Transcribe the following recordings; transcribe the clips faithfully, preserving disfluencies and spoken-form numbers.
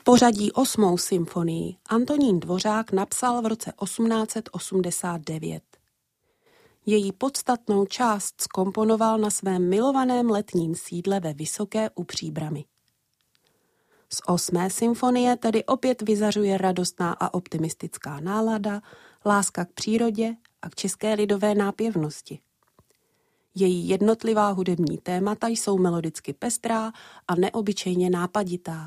pořadí osmou symfonii Antonín Dvořák napsal v roce osmnáct set osmdesát devět. Její podstatnou část zkomponoval na svém milovaném letním sídle ve Vysoké u Příbrami. Z osmé symfonie tedy opět vyzařuje radostná a optimistická nálada, láska k přírodě a k české lidové nápěvnosti. Její jednotlivá hudební témata jsou melodicky pestrá a neobyčejně nápaditá.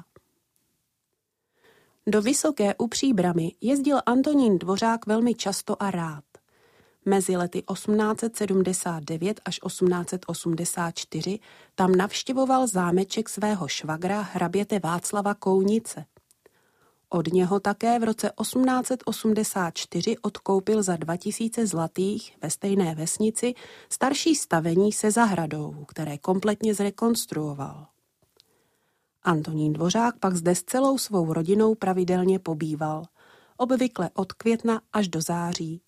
Do Vysoké u Příbrami jezdil Antonín Dvořák velmi často a rád. Mezi lety osmnáct set sedmdesát devět až osmnáct set osmdesát čtyři tam navštěvoval zámeček svého švagra hraběte Václava Kounice. Od něho také v roce osmnáct set osmdesát čtyři odkoupil za dva tisíce zlatých ve stejné vesnici starší stavení se zahradou, které kompletně zrekonstruoval. Antonín Dvořák pak zde s celou svou rodinou pravidelně pobýval, obvykle od května až do září.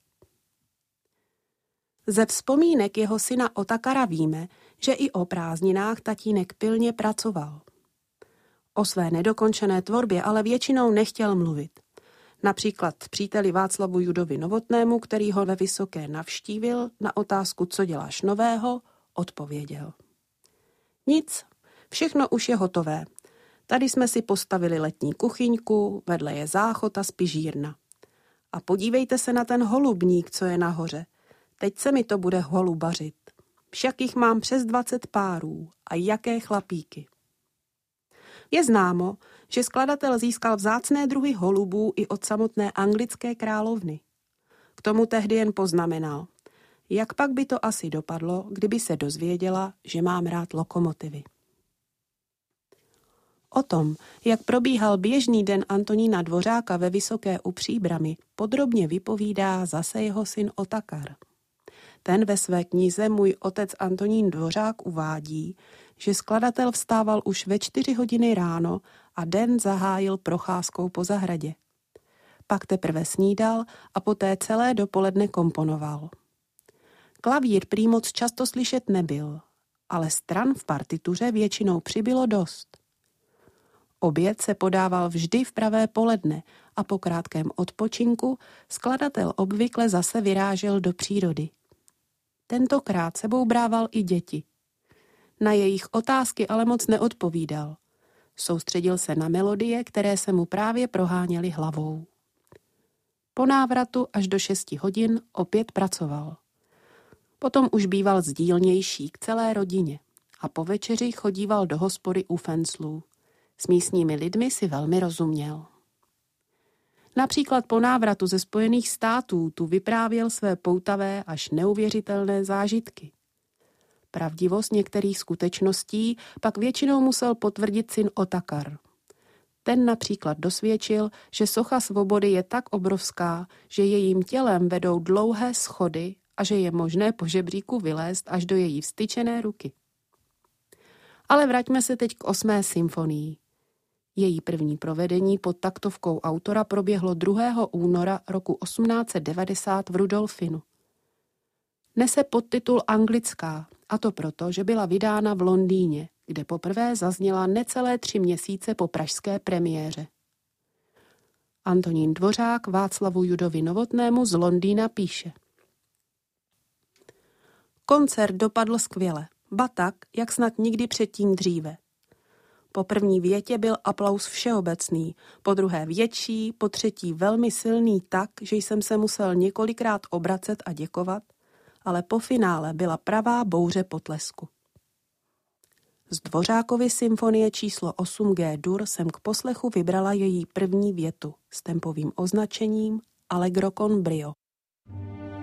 Ze vzpomínek jeho syna Otakara víme, že i o prázdninách tatínek pilně pracoval. O své nedokončené tvorbě ale většinou nechtěl mluvit. Například příteli Václavu Judovi Novotnému, který ho ve Vysoké navštívil, na otázku, co děláš nového, odpověděl: Nic, všechno už je hotové. Tady jsme si postavili letní kuchyňku, vedle je záchod a spižírna. A podívejte se na ten holubník, co je nahoře. Teď se mi to bude holubařit. Však jich mám přes dvacet párů. A jaké chlapíky. Je známo, že skladatel získal vzácné druhy holubů i od samotné anglické královny. K tomu tehdy jen poznamenal: jak pak by to asi dopadlo, kdyby se dozvěděla, že mám rád lokomotivy. O tom, jak probíhal běžný den Antonína Dvořáka ve Vysoké u Příbrami, podrobně vypovídá zase jeho syn Otakar. Ten ve své knize Můj otec Antonín Dvořák uvádí, že skladatel vstával už ve čtyři hodiny ráno a den zahájil procházkou po zahradě. Pak teprve snídal a poté celé dopoledne komponoval. Klavír prý moc často slyšet nebyl, ale stran v partituře většinou přibylo dost. Oběd se podával vždy v pravé poledne a po krátkém odpočinku skladatel obvykle zase vyrážel do přírody. Tentokrát sebou brával i děti. Na jejich otázky ale moc neodpovídal. Soustředil se na melodie, které se mu právě proháněly hlavou. Po návratu až do šesti hodin opět pracoval. Potom už býval sdílnější k celé rodině a po večeři chodíval do hospody u Fenclů. S místními lidmi si velmi rozuměl. Například po návratu ze Spojených států tu vyprávěl své poutavé až neuvěřitelné zážitky. Pravdivost některých skutečností pak většinou musel potvrdit syn Otakar. Ten například dosvědčil, že socha svobody je tak obrovská, že jejím tělem vedou dlouhé schody a že je možné po žebříku vylézt až do její vztyčené ruky. Ale vraťme se teď k osmé symfonii. Její první provedení pod taktovkou autora proběhlo druhého února roku osmnáct set devadesát v Rudolfinu. Nese podtitul Anglická, a to proto, že byla vydána v Londýně, kde poprvé zazněla necelé tři měsíce po pražské premiéře. Antonín Dvořák Václavu Judovi Novotnému z Londýna píše: Koncert dopadl skvěle, ba tak, jak snad nikdy předtím dříve. Po první větě byl aplaus všeobecný, po druhé větší, po třetí velmi silný tak, že jsem se musel několikrát obracet a děkovat, ale po finále byla pravá bouře potlesku. Z Dvořákovy symfonie číslo osm G-dur jsem k poslechu vybrala její první větu s tempovým označením Allegro con brio.